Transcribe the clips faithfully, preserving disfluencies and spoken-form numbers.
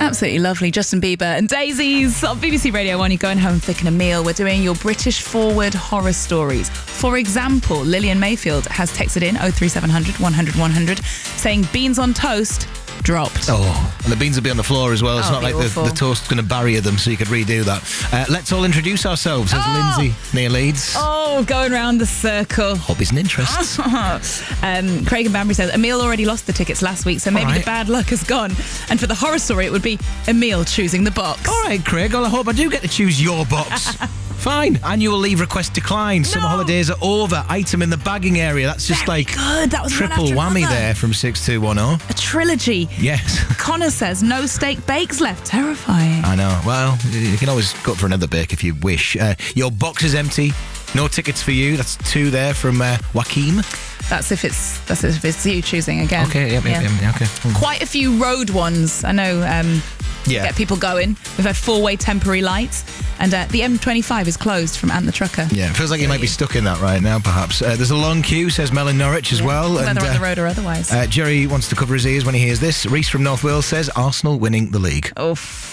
Absolutely lovely. Justin Bieber and Daisies on B B C Radio one. You're going home thinking a meal. We're doing your British forward horror stories. For example, Lillian Mayfield has texted in oh three seven hundred one hundred one hundred saying beans on toast dropped. Oh, and the beans will be on the floor as well. It's Oh, not like the, awful. the toast's going to barrier them, so you could redo that. Uh, let's all introduce ourselves as Oh. Lindsay, Neil Leeds. Oh, going round the circle. Hobbies and interests. um, Craig and Banbury says Emil already lost the tickets last week, so maybe All right. the bad luck has gone. And for the horror story, it would be Emil choosing the box. All right, Craig, well, I hope I do get to choose your box. Fine. Annual leave request declined. Summer No. holidays are over. Item in the bagging area. That's just Very like good. That was one triple after whammy another. there from six two one oh. A trilogy. Yes. Connor says no steak bakes left. Terrifying. I know. Well, you can always go for another bake if you wish. Uh, your box is empty. No tickets for you. That's two there from uh, Joaquim. That's if it's that's if it's you choosing again. Okay, yeah, yeah, yeah, yeah, okay. Quite a few road ones. I know. Um, Yeah. Get people going. We've had four-way temporary lights, and uh, the M twenty-five is closed from Ant the Trucker. Yeah, it feels like you might be stuck in that right now, perhaps. Uh, there's a long queue, says Mel in Norwich as Yeah. well. Whether and, on uh, the road or otherwise. Uh, Jerry wants to cover his ears when he hears this. Reese from North Wales says Arsenal winning the league. oh,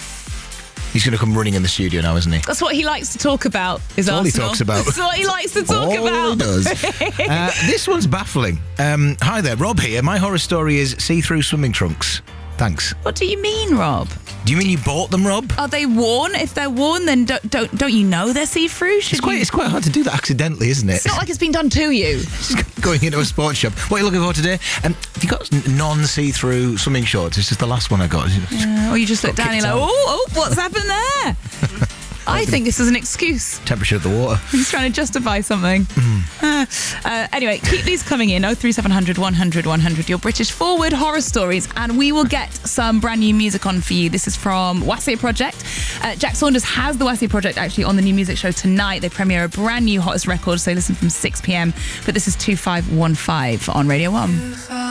He's going to come running in the studio now, isn't he? that's what he likes to talk about. Is all he Arsenal. talks about. That's what he likes to talk All about. he does. uh, this one's baffling. Um, hi there, Rob here. My horror story is see-through swimming trunks. Thanks. What do you mean, Rob? Do you mean you bought them, Rob? Are they worn? If they're worn, then don't don't, don't you know they're see-through? Should It's quite, you- it's quite hard to do that accidentally, isn't it? It's not like it's been done to you. Just going into a sports shop. What are you looking for today? Um, have you got n- non-see-through swimming shorts? It's just the last one I got. Uh, or you just look Got down and you're kicked like, out. oh, oh, what's happened there? I think this is an excuse. Temperature of the water. He's trying to justify something. Uh, uh, anyway, keep these coming in. oh three seven hundred one hundred one hundred. Your British forward horror stories. And we will get some brand new music on for you. This is from Wassey Project. Uh, Jack Saunders has the Wassey Project actually on the new music show tonight. They premiere a brand new hottest record, so listen from six p.m. But this is two five one five on Radio one.